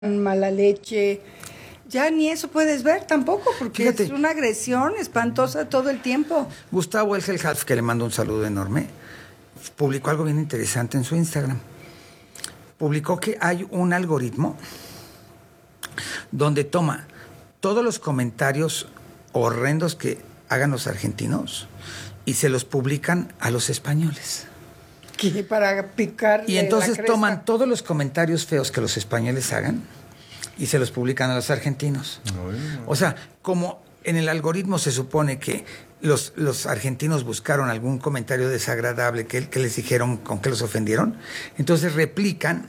mala leche. Ya ni eso puedes ver tampoco, porque Fíjate, es una agresión espantosa todo el tiempo. Gustavo Elgelhalf, que le mando un saludo enorme, publicó algo bien interesante en su Instagram. Publicó que hay un algoritmo donde toma todos los comentarios horrendos que hagan los argentinos y se los publican a los españoles. Que para picar. Y entonces toman todos los comentarios feos que los españoles hagan y se los publican a los argentinos. O sea, como en el algoritmo se supone que los argentinos buscaron algún comentario desagradable que les dijeron con que los ofendieron, entonces replican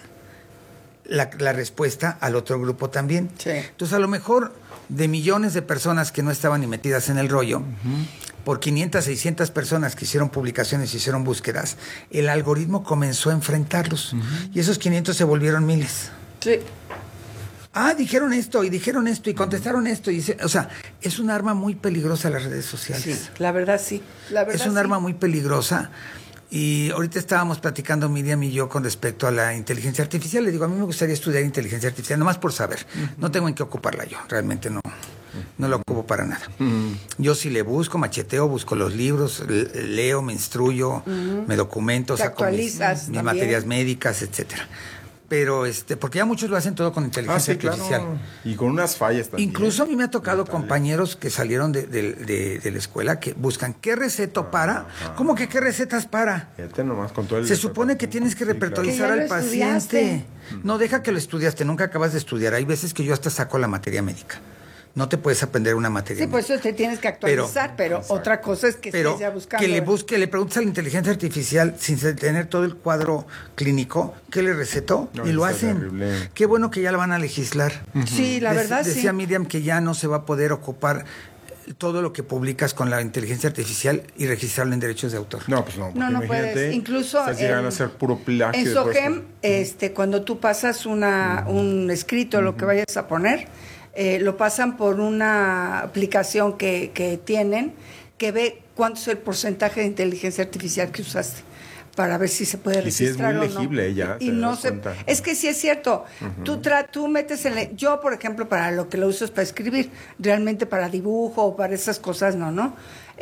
la respuesta al otro grupo también. Sí. Entonces, a lo mejor de millones de personas que no estaban ni metidas en el rollo, por 500, 600 personas que hicieron publicaciones, hicieron búsquedas, el algoritmo comenzó a enfrentarlos. Y esos 500 se volvieron miles. Sí. Dijeron esto y contestaron esto. O sea, es un arma muy peligrosa las redes sociales. Sí, la verdad sí. Es un arma muy peligrosa. Y ahorita estábamos platicando Miriam y yo con respecto a la inteligencia artificial. Le digo, a mí me gustaría estudiar inteligencia artificial, nomás por saber. No tengo en qué ocuparla yo, realmente no la ocupo para nada. Yo sí le busco, macheteo, busco los libros, leo, me instruyo, me documento, saco mis materias médicas, etcétera. Pero porque ya muchos lo hacen todo con inteligencia artificial. Claro. Y con unas fallas también. Incluso a mí me ha tocado compañeros que salieron de la escuela que buscan qué receto para. ¿Cómo que qué recetas para? Fíjate nomás con todo el Se supone que tienes que repertorizar al paciente. No, deja que lo estudiaste, nunca acabas de estudiar. Hay veces que yo hasta saco la materia médica. No te puedes aprender una materia. Sí, por eso te tienes que actualizar, pero otra cosa es que estés ya buscando. Que le preguntes a la inteligencia artificial sin tener todo el cuadro clínico, ¿qué le recetó? No, y lo hacen. Terrible. Qué bueno que ya la van a legislar. Sí, la verdad sí. Decía Miriam que ya no se va a poder ocupar todo lo que publicas con la inteligencia artificial y registrarlo en derechos de autor. No, pues no. No puedes. Incluso estás llegando a ser puro plagio. En SOGEM, cuando tú pasas un escrito, lo que vayas a poner, lo pasan por una aplicación que tienen que ve cuánto es el porcentaje de inteligencia artificial que usaste para ver si se puede registrar o no. Y si es muy legible ella. Y no es que sí es cierto. Tú metes yo, por ejemplo, para lo que lo uso es para escribir, realmente para dibujo o para esas cosas no.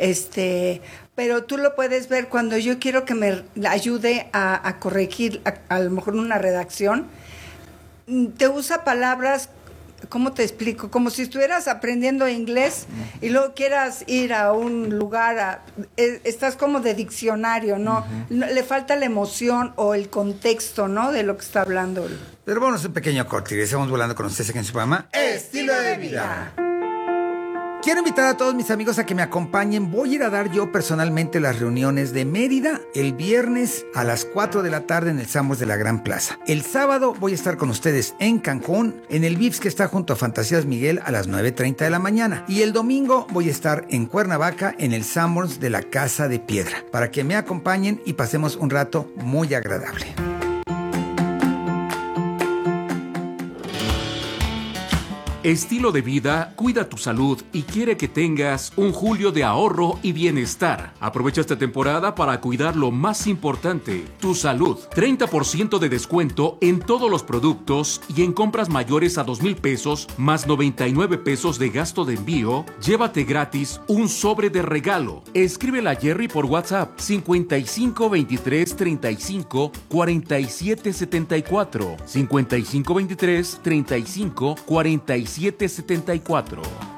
Pero tú lo puedes ver cuando yo quiero que me ayude a corregir a lo mejor una redacción. Te usa palabras, ¿cómo te explico? Como si estuvieras aprendiendo inglés y luego quieras ir a un lugar, estás como de diccionario, ¿no? Le falta la emoción o el contexto, ¿no? De lo que está hablando. Pero vamos a un pequeño corte y regresamos volando con ustedes aquí en su programa Estilo de Vida. Quiero invitar a todos mis amigos a que me acompañen. Voy a ir a dar yo personalmente las reuniones de Mérida el viernes a las 4 de la tarde en el Sanborns de la Gran Plaza. El sábado voy a estar con ustedes en Cancún, en el Vips que está junto a Fantasías Miguel a las 9:30 de la mañana. Y el domingo voy a estar en Cuernavaca en el Sanborns de la Casa de Piedra, para que me acompañen y pasemos un rato muy agradable. Estilo de Vida cuida tu salud y quiere que tengas un julio de ahorro y bienestar. Aprovecha esta temporada para cuidar lo más importante, tu salud. 30% de descuento en todos los productos y en compras mayores a 2,000 pesos más 99 pesos de gasto de envío, llévate gratis un sobre de regalo. Escríbele a Jerry por WhatsApp 55 23 35 47 74 55 23 35 47 774.